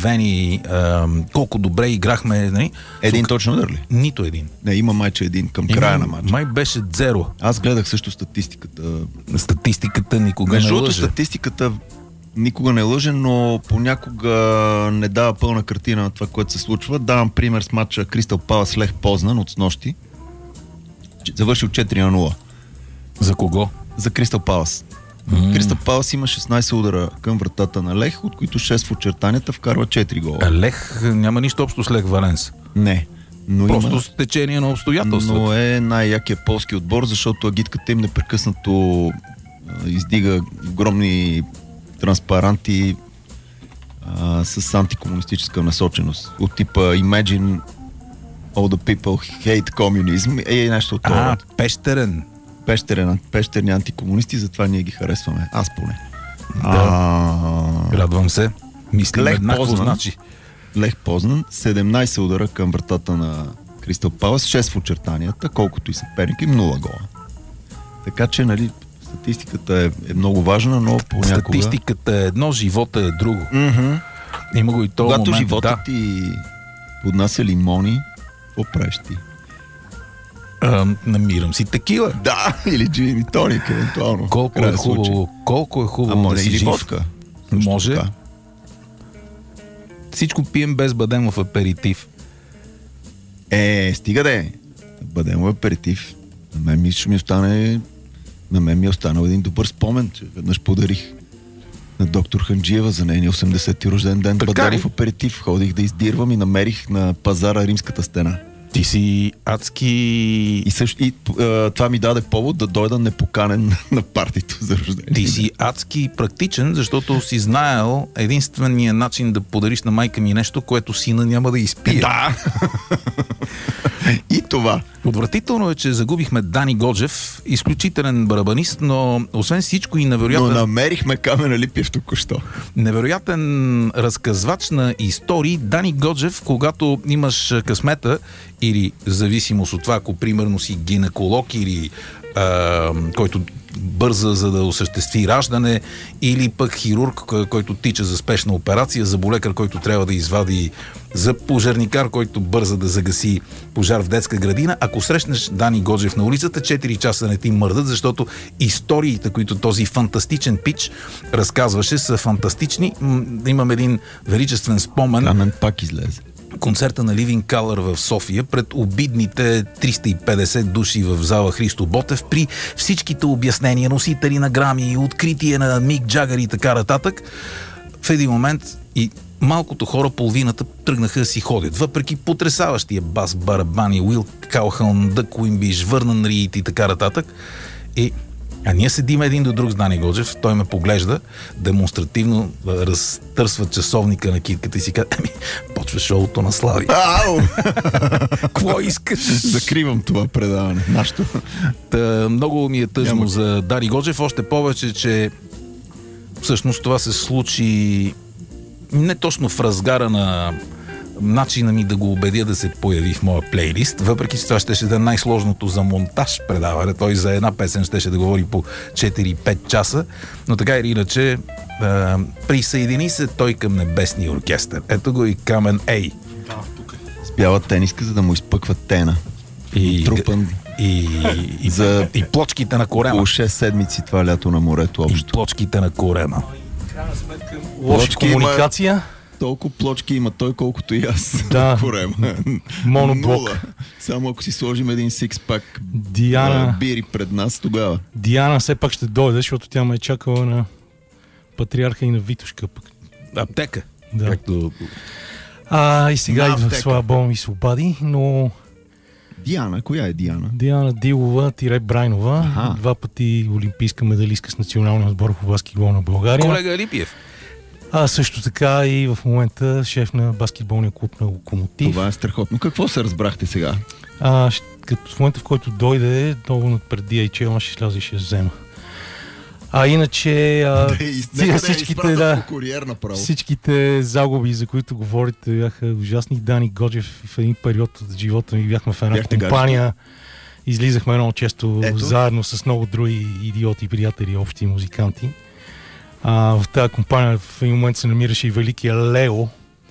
въодушевени, колко добре играхме. Нали? Един точно удар ли? Нито един. Не, има майче един към края на матча. Май беше 0. Аз гледах също статистиката. Статистиката никога не лъже. Статистиката никога не лъже, но понякога не дава пълна картина на това, което се случва. Давам пример с матча Кристал Палас Лех Познан от снощи. Завършил 4-0. За кого? За Кристал Палас. Кристал Палас има 16 удара към вратата на Лех, от които 6 в очертанията, вкарва 4 гола. А Лех няма нищо общо с Лех Валенс. Не. Но просто с течение на обстоятелствата. Но е най-якият полски отбор, защото агитката им непрекъснато издига огромни транспаранти с антикомунистическа насоченост. От типа Imagine all the people hate communism е нещо от това. Пещерен. Пещерни антикомунисти, затова ние ги харесваме. Аз поне. Радвам се. Мислим еднакво, значи. Лех Познан, 17 удара към вратата на Кристал Палас, 6 в очертанията, колкото и съперника, 0 гола. Така че, нали, статистиката е много важна, но понякога... Статистиката е едно, живота е друго. Има го и този когато момент. живота ти поднася лимони, какво правиш ти? Намирам си текила. Да, или джин и тоник, евентуално. Колко е хубаво да си жив. Водка. Може. Така. Всичко пием без бадемов аперитив. Стига де. Бадемов аперитив. На мен ми е останал един добър спомен, че веднъж подарих на доктор Ханджиева за нейния 80-ти рожден ден бадемов аперитив. Ходих да издирвам и намерих на пазара Римската стена. Ти си адски... И това ми даде повод да дойда непоканен на партито за рождение. Ти си адски практичен, защото си знаел единствения начин да подариш на майка ми нещо, което сина няма да изпие. Да! И това. Отвратително е, че загубихме Дани Годжев, изключителен барабанист, но освен всичко и невероятен... Но намерихме Камена Липиев току-що. Невероятен разказвач на истории. Дани Годжев, когато имаш късмета или в зависимост от това, ако примерно си гинеколог или който бърза за да осъществи раждане, или пък хирург, който тича за спешна операция, заболекар, който трябва да извади, за пожарникар, който бърза да загаси пожар в детска градина. Ако срещнеш Дани Годжев на улицата, 4 часа не ти мърдат, защото историите, които този фантастичен пич разказваше, са фантастични. Имам един величествен спомен. Камен пак излезе. Концерта на Living Colour в София пред обидните 350 души в зала Христо Ботев, при всичките обяснения, носители на грами, откритие на Мик Джагър и така нататък. В един момент и малкото хора, половината, тръгнаха да си ходят. Въпреки потресаващия бас, барабани, Уил Калхълн, Дък Уимбиш, Върнан Рийт и така нататък. А ние седим един до друг с Дани Годжев, той ме поглежда, демонстративно разтърсва часовника на китката и си казва: почва шоуто на Слави. Ау! Какво искаш? Закривам това предаване. Нашето. Много ми е тъжно за Дани Годжев, още повече, че всъщност това се случи не точно в разгара на начина ми да го убедя да се появи в моя плейлист, въпреки че това ще да е най-сложното за монтаж предаване. Той за една песен ще да говори по 4-5 часа, но така или иначе присъедини се той към Небесния оркестър. Ето го и Камен Ей. Да, тук е. С бяла тениска, за да му изпъква тена. Трупан. И плочките на корема. Около 6 седмици това лято на морето общо. И плочките на корема. Крайна сметка, лоша комуникация. Толкова плочки има той, колкото и аз. Да. Корема. Моноблок. Само ако си сложим един сикспак бири пред нас, тогава. Диана все пак ще дойде, защото тя ме е чакала на Патриарха и на Витошка. Аптека. Да. Както... И сега идва Слава и Свободи, но... Диана, коя е Диана? Диана Дилова Брайнова. 2 пъти олимпийска медалистка с националния отбор по баскетбол на България. Колега Липиев. Също така и в момента шеф на баскетболния клуб на Локомотив. Това е страхотно. Какво се разбрахте сега? Като в момента, в който дойде, много преди DHL ще сляза и ще взема. Иначе всичките загуби, за които говорите, бяха ужасни. Дани Годжев в един период от живота ми бяхме в една компания. Излизахме много често заедно с много други идиоти, приятели, общи музиканти. В тази компания в един момент се намираше и великия Лео,